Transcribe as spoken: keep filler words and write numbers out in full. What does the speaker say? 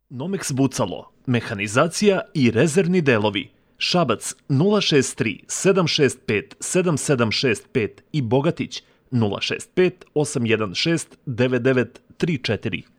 Nomex Bucalo, mehanizacija i rezervni delovi. Šabac nula šest tri sedam šest pet sedam sedam šest pet i Bogatić nula šest pet osam jedan šest devet devet tri četiri.